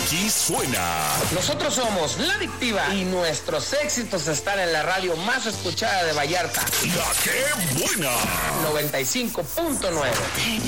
Aquí suena. Nosotros somos La Adictiva y nuestros éxitos están en la radio más escuchada de Vallarta. La que buena. 95.9.